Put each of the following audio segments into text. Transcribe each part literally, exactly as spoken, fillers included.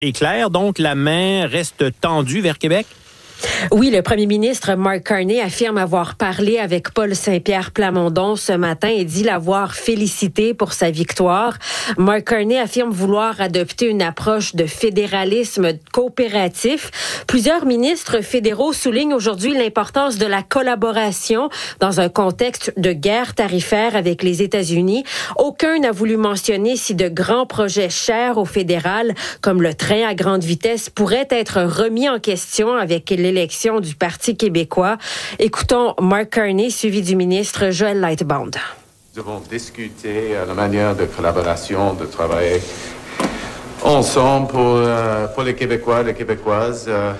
est clair, donc la main reste tendue vers Québec? Oui, le premier ministre Mark Carney affirme avoir parlé avec Paul Saint-Pierre Plamondon ce matin et dit l'avoir félicité pour sa victoire. Mark Carney affirme vouloir adopter une approche de fédéralisme coopératif. Plusieurs ministres fédéraux soulignent aujourd'hui l'importance de la collaboration dans un contexte de guerre tarifaire avec les États-Unis. Aucun n'a voulu mentionner si de grands projets chers au fédéral, comme le train à grande vitesse, pourraient être remis en question avec les l'élection du Parti québécois. Écoutons Mark Carney, suivi du ministre Joël Lightbound. Nous avons discuté la manière de collaboration, de travailler ensemble pour, euh, pour les Québécois, les Québécoises. Euh,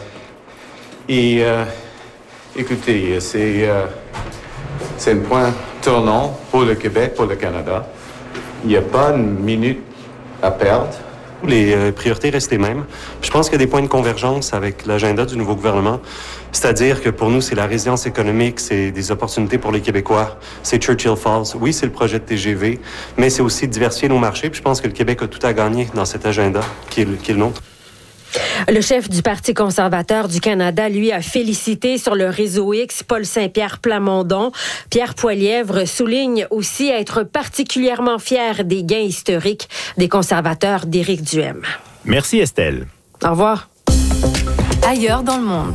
et euh, écoutez, c'est, euh, c'est un point tournant pour le Québec, pour le Canada. Il n'y a pas une minute à perdre. Les euh, priorités restent les mêmes. Je pense qu'il y a des points de convergence avec l'agenda du nouveau gouvernement. C'est-à-dire que pour nous, c'est la résilience économique, c'est des opportunités pour les Québécois, c'est Churchill Falls. Oui, c'est le projet de T G V, mais c'est aussi diversifier nos marchés. Puis je pense que le Québec a tout à gagner dans cet agenda qui est le, qui est le nôtre. Le chef du Parti conservateur du Canada, lui, a félicité sur le réseau X Paul Saint-Pierre Plamondon. Pierre Poilievre souligne aussi être particulièrement fier des gains historiques des conservateurs d'Éric Duhem. Merci Estelle. Au revoir. Ailleurs dans le monde.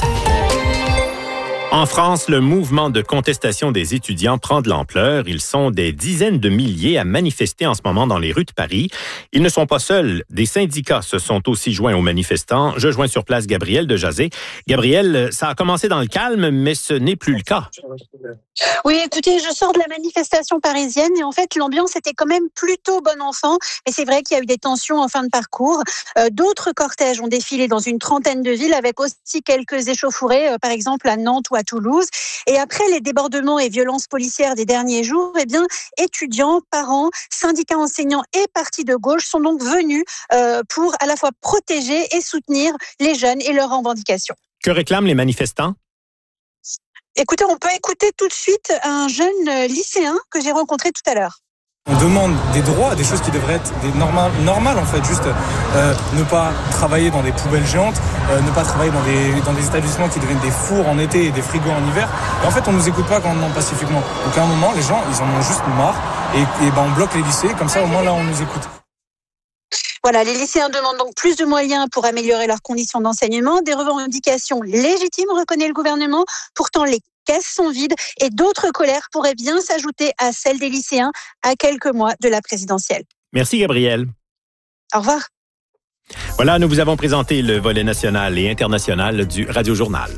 En France, le mouvement de contestation des étudiants prend de l'ampleur. Ils sont des dizaines de milliers à manifester en ce moment dans les rues de Paris. Ils ne sont pas seuls. Des syndicats se sont aussi joints aux manifestants. Je joins sur place Gabrielle de Jazé. Gabrielle, ça a commencé dans le calme, mais ce n'est plus le cas. Oui, écoutez, je sors de la manifestation parisienne et en fait, l'ambiance était quand même plutôt bon enfant. Et c'est vrai qu'il y a eu des tensions en fin de parcours. Euh, d'autres cortèges ont défilé dans une trentaine de villes avec aussi quelques échauffourées, euh, par exemple à Nantes ou à Toulouse. Et après les débordements et violences policières des derniers jours, eh bien, étudiants, parents, syndicats enseignants et partis de gauche sont donc venus euh, pour à la fois protéger et soutenir les jeunes et leurs revendications. Que réclament les manifestants? Écoutez, on peut écouter tout de suite un jeune lycéen que j'ai rencontré tout à l'heure. On demande des droits, des choses qui devraient être des normales, normales en fait, juste euh, ne pas travailler dans des poubelles géantes, euh, ne pas travailler dans des, dans des établissements qui deviennent des fours en été et des frigos en hiver. Et en fait, on nous écoute pas quand on demande pacifiquement. Donc à un moment, les gens, ils en ont juste marre et, et ben, on bloque les lycées, comme ça au moins là, on nous écoute. Voilà, les lycéens demandent donc plus de moyens pour améliorer leurs conditions d'enseignement, des revendications légitimes, reconnaît le gouvernement. Pourtant, les caisses sont vides et d'autres colères pourraient bien s'ajouter à celles des lycéens à quelques mois de la présidentielle. Merci Gabrielle. Au revoir. Voilà, nous vous avons présenté le volet national et international du Radio Journal.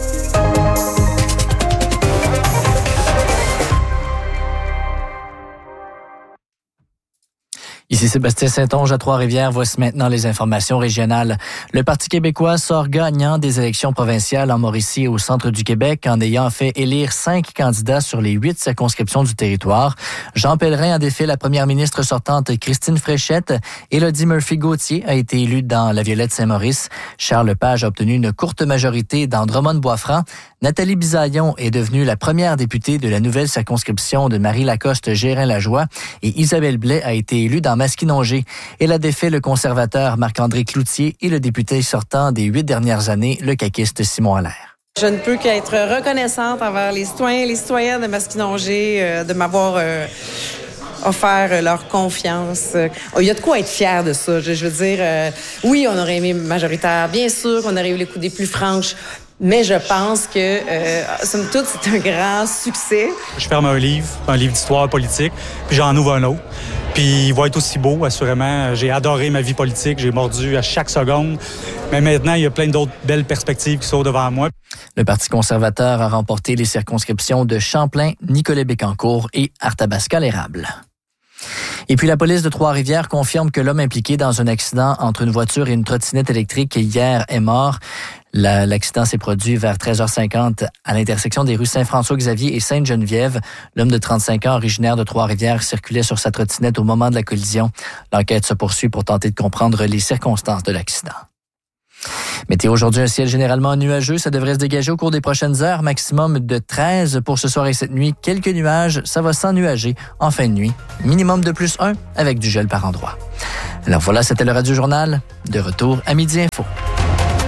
Ici Sébastien Saint-Onge à Trois-Rivières. Voici maintenant les informations régionales. Le Parti québécois sort gagnant des élections provinciales en Mauricie et au centre du Québec en ayant fait élire cinq candidats sur les huit circonscriptions du territoire. Jean Pellerin a défait la première ministre sortante Christine Fréchette. Élodie Murphy-Gauthier a été élue dans la Violette-Saint-Maurice. Charles Lepage a obtenu une courte majorité dans Drummond-Boisfranc. Nathalie Bisaillon est devenue la première députée de la nouvelle circonscription de Marie-Lacoste-Gérin-Lajoie et Isabelle Blais a été élue dans Masquinongé. Elle a défait le conservateur Marc-André Cloutier et le député sortant des huit dernières années, le caquiste Simon Allaire. Je ne peux qu'être reconnaissante envers les citoyens et les citoyennes de Masquinongé euh, de m'avoir euh, offert leur confiance. Il y a de quoi être fier de ça. Je, je veux dire, euh, oui, on aurait aimé majoritaire, bien sûr, qu'on aurait eu les coups des plus franches. Mais je pense que, euh, somme toute, c'est un grand succès. Je ferme un livre, un livre d'histoire politique, puis j'en ouvre un autre. Puis il va être aussi beau, assurément. J'ai adoré ma vie politique, j'ai mordu à chaque seconde. Mais maintenant, il y a plein d'autres belles perspectives qui sont devant moi. Le Parti conservateur a remporté les circonscriptions de Champlain, Nicolet-Bécancour et Arthabasca-l'Érable. Et puis la police de Trois-Rivières confirme que l'homme impliqué dans un accident entre une voiture et une trottinette électrique hier est mort. La, l'accident s'est produit vers treize heures cinquante à l'intersection des rues Saint-François-Xavier et Sainte-Geneviève. L'homme de trente-cinq ans, originaire de Trois-Rivières, circulait sur sa trottinette au moment de la collision. L'enquête se poursuit pour tenter de comprendre les circonstances de l'accident. Météo aujourd'hui, un ciel généralement nuageux. Ça devrait se dégager au cours des prochaines heures. Maximum de treize pour ce soir et cette nuit. Quelques nuages. Ça va s'ennuager en fin de nuit. Minimum de plus un avec du gel par endroit. Alors voilà, c'était le Radio Journal. De retour à Midi Info.